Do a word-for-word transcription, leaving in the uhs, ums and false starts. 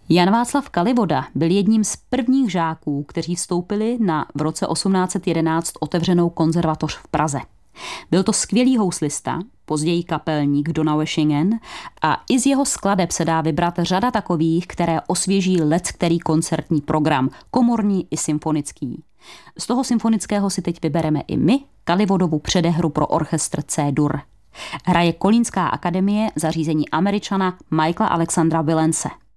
Jan Václav Kalivoda byl jedním z prvních žáků, kteří vstoupili na v roce osmnáct set jedenáct otevřenou konzervatoř v Praze. Byl to skvělý houslista, později kapelník v Donaueschingen, a i z jeho skladeb se dá vybrat řada takových, které osvěží leckterý koncertní program, komorní i symfonický. Z toho symfonického si teď vybereme i my Kalivodovu předehru pro orchestr C-dur. Hraje Kolínská akademie, zařízení Američana Michaela Alexandra Willense.